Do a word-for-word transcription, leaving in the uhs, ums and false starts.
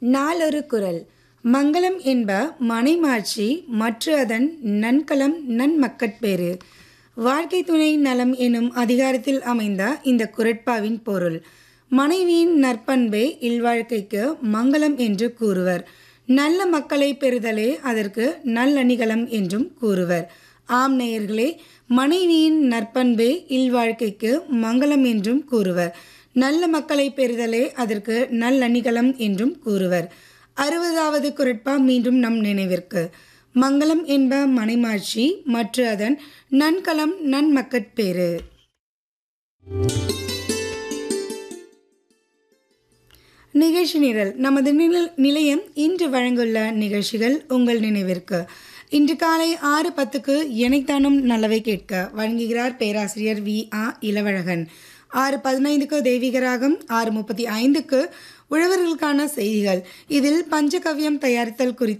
நாளொரு குறள். மங்கலம் என்ப மனைமாட்சி மற்று அதன் நன்கலம் நன்மக்கட்பேறு. வாழ்க்கை துணை நலம் எனும் அதிகாரத்தில் அமைந்த இந்த குறட்பாவின் பொருள், மனைவியின் நற்பண்பே இல்வாழ்க்கைக்கு மங்கலம் என்று கூறுவர். நல்ல மக்களை பெறுதலே அதற்கு நல்லணிகலம் என்றும் கூறுவர். ஆம் நேயர்களே, மனைவியின் நற்பண்பே இல்வாழ்க்கைக்கு மங்கலம் என்றும் கூறுவர். நல்ல மக்களை பெறுதலே அதற்கு நல்லணிகலம் என்றும் கூறுவர். அறுபதாவது குறட்பா மீண்டும் நம் நினைவிற்கு. மங்கலம் என்ப மனைமாட்சி மற்று அதன் நன்கலம் நன்மக்கட்பேறு. நிகழ்ச்சி நிரல். நமது நிலையம் இன்று வழங்குள்ள நிகழ்ச்சிகள் உங்கள் நினைவிற்கு. இன்று காலை ஆறு பத்துக்கு எனைத்தானும் நல்லவை கேட்க வழங்குகிறார் பேராசிரியர் வி ஆ இளவழகன். ஆறு பதினைந்துக்கு தெய்வீகராகம், ஆறு முப்பத்தி ஐந்துக்கு உழவர்களுக்கான செய்திகள். இதில் பஞ்சகவ்யம் தயாரித்தல் குறித்து